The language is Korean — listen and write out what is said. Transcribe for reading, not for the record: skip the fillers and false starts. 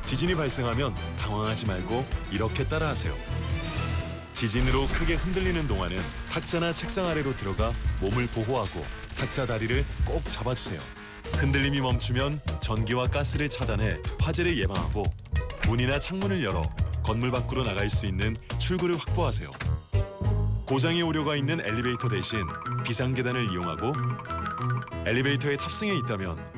지진이 발생하면 당황하지 말고 이렇게 따라하세요. 지진으로 크게 흔들리는 동안은 탁자나 책상 아래로 들어가 몸을 보호하고 탁자 다리를 꼭 잡아주세요. 흔들림이 멈추면 전기와 가스를 차단해 화재를 예방하고 문이나 창문을 열어 건물 밖으로 나갈 수 있는 출구를 확보하세요. 고장의 우려가 있는 엘리베이터 대신 비상계단을 이용하고 엘리베이터에 탑승해 있다면